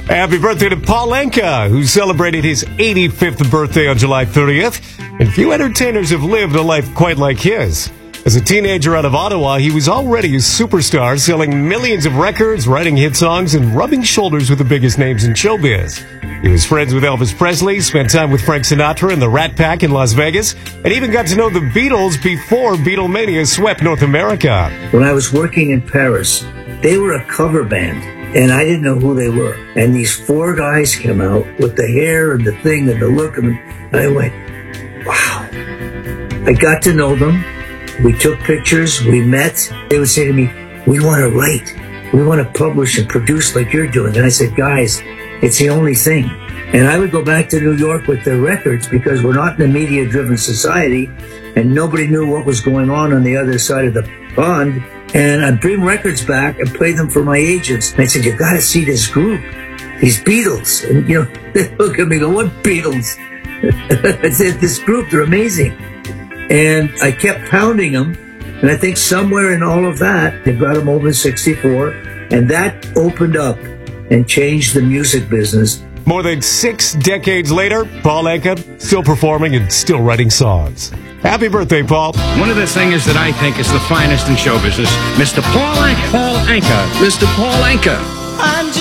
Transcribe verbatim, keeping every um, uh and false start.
Happy birthday to Paul Anka, who celebrated his eighty-fifth birthday on July thirtieth. And few entertainers have lived a life quite like his. As a teenager out of Ottawa, he was already a superstar, selling millions of records, writing hit songs, and rubbing shoulders with the biggest names in showbiz. He was friends with Elvis Presley, spent time with Frank Sinatra and the Rat Pack in Las Vegas, and even got to know the Beatles before Beatlemania swept North America. When I was working in Paris, they were a cover band, and I didn't know who they were. And these four guys came out with the hair and the thing and the look of them, and I went, wow. I got to know them. We took pictures, we met. They would say to me, we want to write. We want to publish and produce like you're doing. And I said, guys, it's the only thing. And I would go back to New York with their records because we're not in a media-driven society and nobody knew what was going on on the other side of the pond. And I'd bring records back and play them for my agents. And I said, you got to see this group, these Beatles. And, you know, they look at me and go, what Beatles? I said, this group, they're amazing. And I kept pounding them, and I think somewhere in all of that, they brought them over in sixty-four, and that opened up and changed the music business. More than six decades later, Paul Anka still performing and still writing songs. Happy birthday, Paul. One of the singers that I think is the finest in show business, Mister Paul Anka. Paul Anka. Mister Paul Anka. I'm just